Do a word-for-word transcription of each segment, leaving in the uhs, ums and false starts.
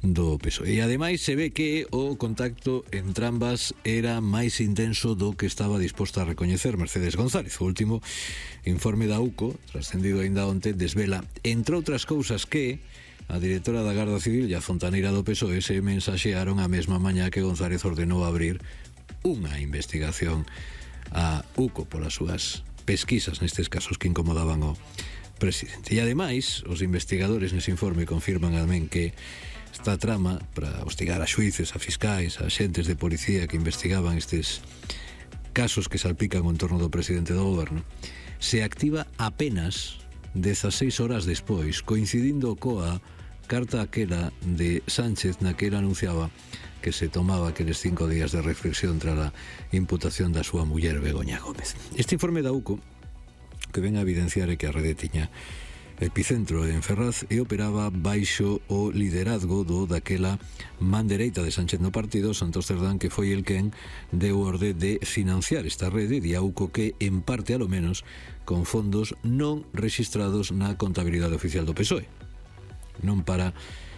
do P S O E. E ademais se ve que o contacto entre ambas era máis intenso do que estaba disposta a recoñecer Mercedes González. O último informe da U C O, trascendido aínda onte, desvela, entre outras cousas, que a directora da Garda Civil e a fontaneira do P S O E se mensaxearon a mesma mañá que González ordenou abrir unha investigación a U C O polas súas pesquisas nestes casos que incomodaban o presidente. E ademais, os investigadores nese informe confirman tamén que esta trama para hostigar a xuíces, a fiscais, a xentes de policía que investigaban estes casos que salpican o entorno do presidente do goberno se activa apenas dezaseis horas despois, coincidindo coa carta aquela de Sánchez na que ele anunciaba que se tomaba aqueles cinco días de reflexión tras a imputación da súa muller Begoña Gómez. Este informe da U C O que ven a evidenciar é que a rede tiña epicentro en Ferraz e operaba baixo o liderazgo do daquela man dereita de Sánchez no partido, Santos Cerdán, que foi el quen deu orde de financiar esta rede de U C O que, en parte alo menos, con fondos non rexistrados na contabilidade oficial do P S O E. Non para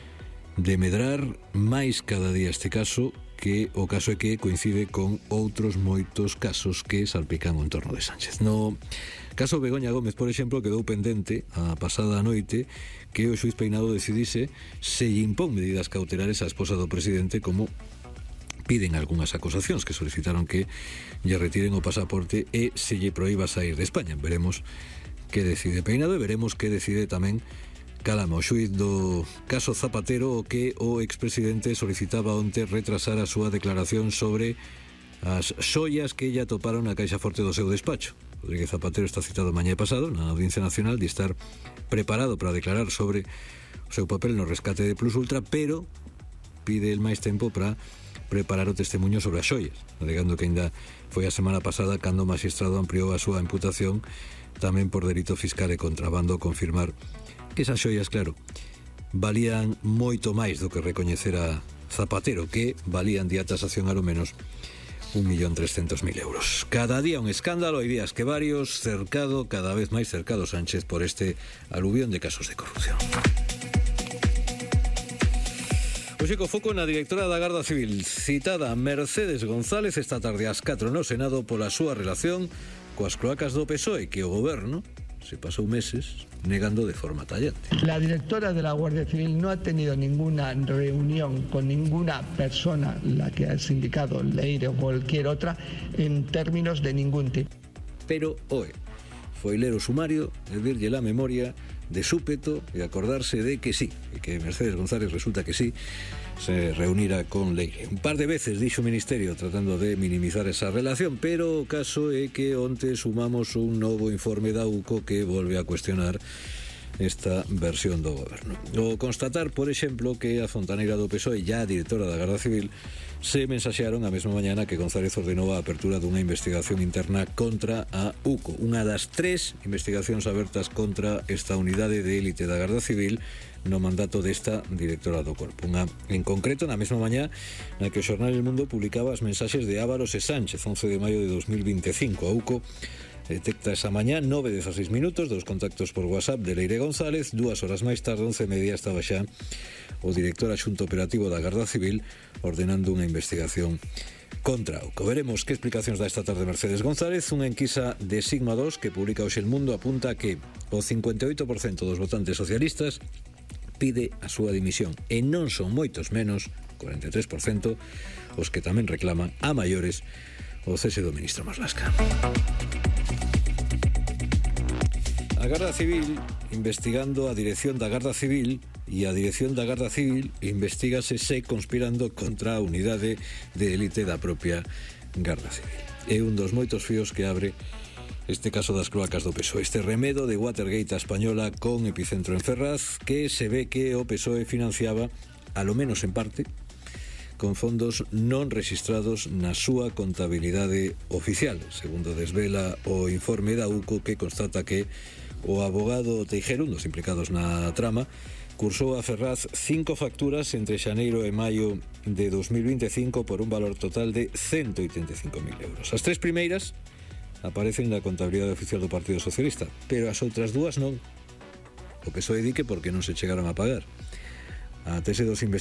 de medrar máis cada día este caso, que o caso é que coincide con outros moitos casos que salpican o entorno de Sánchez. No caso Begoña Gómez, por exemplo, quedou pendente a pasada noite que o xuiz Peinado decidise se lle impón medidas cautelares á esposa do presidente, como piden algunhas acusacións que solicitaron que lle retiren o pasaporte e se lle proíba sair de España. Veremos que decide Peinado e veremos que decide tamén Calama, o xuiz do caso Zapatero, o que o expresidente solicitaba onte retrasar a súa declaración sobre as xoias que ella toparon na caixa forte do seu despacho. Rodríguez Zapatero está citado mañá pasado na Audiencia Nacional de estar preparado para declarar sobre o seu papel no rescate de Plus Ultra, pero pide el máis tempo para preparar o testemunho sobre as xoias, alegando que ainda foi a semana pasada cando o magistrado ampliou a súa imputación tamén por delito fiscal e contrabando, confirmar que esas xoias, claro, valían moito máis do que recoñecera Zapatero, que valían día tasación a lo menos un millón trescentos mil euros. Cada día un escándalo, hai días que varios, cercado, cada vez máis cercado Sánchez por este aluvión de casos de corrupción. Hoxe co foco na directora da Garda Civil, citada Mercedes González esta tarde ás catro no Senado pola súa relación coas cloacas do P S O E, que o goberno se pasou meses negando de forma tallante. La directora de la Guardia Civil no ha tenido ninguna reunión con ninguna persona, la que has indicado, Leire o cualquier otra, en términos de ningún tipo. Pero, oe, foi ler o sumario, e dirlle la memoria de súpeto e acordarse de que sí, e que Mercedes González resulta que sí, se reunira con Leire. Un par de veces dixo o Ministerio tratando de minimizar esa relación, pero o caso é que onte sumamos un novo informe da U C O que volve a cuestionar esta versión do goberno. O constatar, por exemplo, que a fontaneira do P S O E, ya a directora da Garda Civil, se mensaxearon a mesma mañana que González ordenou a apertura dunha investigación interna contra a U C O, unha das tres investigacións abertas contra esta unidade de élite da Garda Civil no mandato desta directora do corpo. Unha, en concreto, na mesma mañá na que o xornal El Mundo publicaba as mensaxes de Ávaros e Sánchez, once de maio de dos mil veinticinco. A U C O detecta esa mañá nove dezaseis minutos dos contactos por WhatsApp de Leire González. Dúas horas máis tarde, once e media, estaba xa o director adxunto operativo da Garda Civil ordenando unha investigación contra a U C O. Veremos que explicacións dá esta tarde Mercedes González. Unha enquisa de Sigma dos que publica hoxe El Mundo apunta que o cincuenta e oito por cento dos votantes socialistas pide a súa dimisión e non son moitos menos, cuarenta e tres por cento, os que tamén reclaman a maiores o cese do ministro Marlaska. A Garda Civil, investigando a dirección da Garda Civil, e a dirección da Garda Civil investigase se conspirando contra a unidade de élite da propia Garda Civil. É un dos moitos fíos que abre este caso das cloacas do P S O E, este remedo de Watergate a española con epicentro en Ferraz, que se ve que o P S O E financiaba, a lo menos en parte, con fondos non rexistrados na súa contabilidade oficial, segundo desvela o informe da U C O, que constata que o abogado Teijeiro, un dos implicados na trama, cursou a Ferraz cinco facturas entre xaneiro e maio de dos mil veinticinco por un valor total de ciento oitenta e cinco mil euros. As tres primeiras aparecen na contabilidade oficial do Partido Socialista, pero as outras dúas non. O P S O E di que porque non se chegaron a pagar. A tese dos investigadores